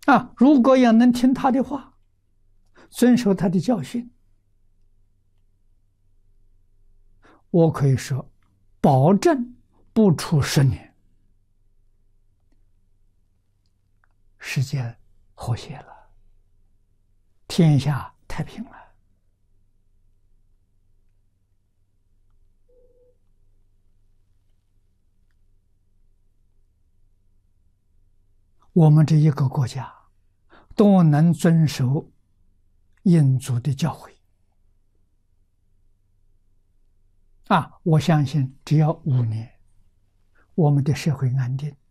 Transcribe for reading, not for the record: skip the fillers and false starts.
如果要能听他的话，遵守他的教训，我可以说，保证不出10年，世界和谐了，天下太平了。我们这一个国家都能遵守印祖的教诲我相信只要5年，我们的社会安定，